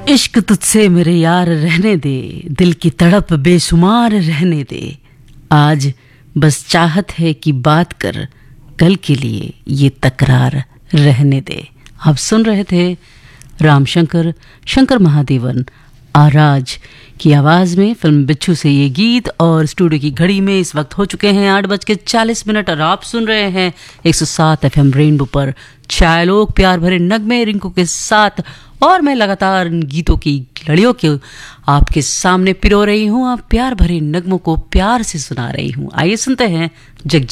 इश्क तुझसे मेरे यार रहने दे, दिल की तड़प बेशुमार रहने दे। आज बस चाहत है कि बात कर, कल के लिए ये तकरार रहने दे। आप सुन रहे थे राम शंकर शंकर महादेवन आराज की आवाज़ में फिल्म बिच्छू से ये गीत। और स्टूडियो की घड़ी में इस वक्त हो चुके हैं 8:40 और आप सुन रहे हैं 107 FM रेनबो पर छाया लोग प्यार भरे नगमे रिंकू के साथ। और मैं लगातार इन गीतों की लड़ियों के आपके सामने पिरो रही हूँ, आप प्यार भरे नगमों को प्यार से सुना रही हूँ। आइए सुनते हैं जग